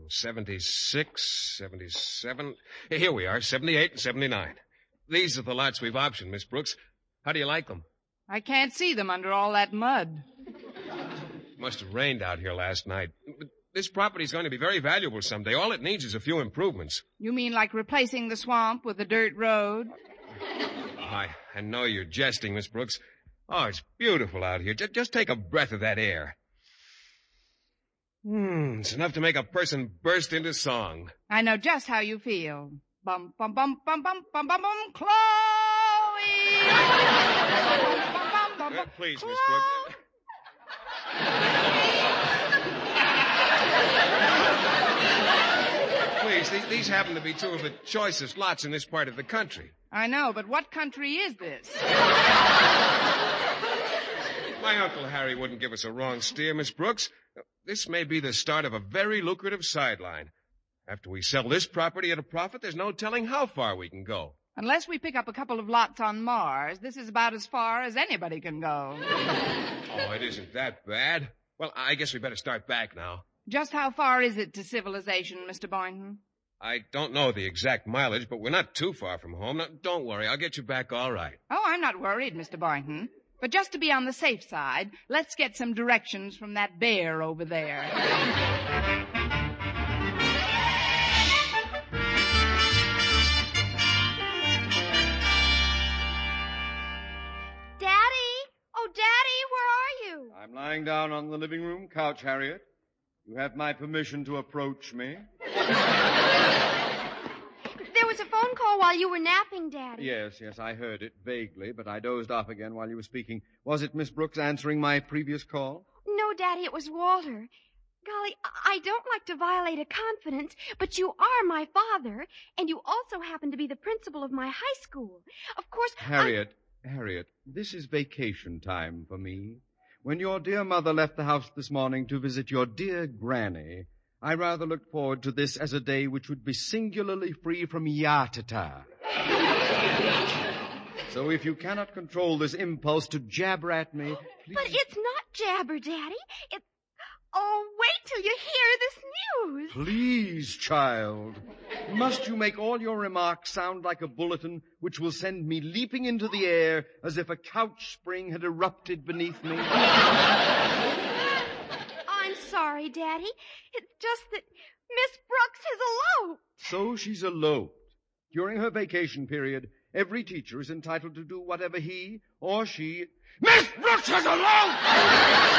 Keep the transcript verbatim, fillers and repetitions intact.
seventy-six, seventy-seven. Here we are, seventy-eight and seventy-nine. These are the lots we've optioned, Miss Brooks. How do you like them? I can't see them under all that mud. Must have rained out here last night. But this property's going to be very valuable someday. All it needs is a few improvements. You mean like replacing the swamp with a dirt road? I, I know you're jesting, Miss Brooks. Oh, it's beautiful out here. Just, just take a breath of that air. Hmm, it's enough to make a person burst into song. I know just how you feel. Bum, bum, bum, bum, bum, bum, bum, bum, Chloe! bum, bum, bum, bum, Uh, please, Chloe! Miss Brooks. Please, these, these happen to be two of the choicest lots in this part of the country. I know, but what country is this? My Uncle Harry wouldn't give us a wrong steer, Miss Brooks. This may be the start of a very lucrative sideline. After we sell this property at a profit, there's no telling how far we can go. Unless we pick up a couple of lots on Mars, this is about as far as anybody can go. Oh, it isn't that bad. Well, I guess we better start back now. Just how far is it to civilization, Mister Boynton? I don't know the exact mileage, but we're not too far from home. Now, don't worry, I'll get you back all right. Oh, I'm not worried, Mister Boynton. But just to be on the safe side, let's get some directions from that bear over there. Daddy! Oh, Daddy, where are you? I'm lying down on the living room couch, Harriet. You have my permission to approach me. There was a phone call while you were napping, Daddy. Yes, yes, I heard it vaguely, but I dozed off again while you were speaking. Was it Miss Brooks answering my previous call? No, Daddy, it was Walter. Golly, I don't like to violate a confidence, but you are my father, and you also happen to be the principal of my high school. Of course, Harriet, I... Harriet, this is vacation time for me. When your dear mother left the house this morning to visit your dear granny, I rather looked forward to this as a day which would be singularly free from yatata. So if you cannot control this impulse to jabber at me, please... But it's not jabber, Daddy. It's... Oh, wait till you hear this news. Please, child. Must you make all your remarks sound like a bulletin which will send me leaping into the air as if a couch spring had erupted beneath me? I'm sorry, Daddy. It's just that Miss Brooks has eloped. So she's eloped. During her vacation period, every teacher is entitled to do whatever he or she... Miss Brooks has eloped!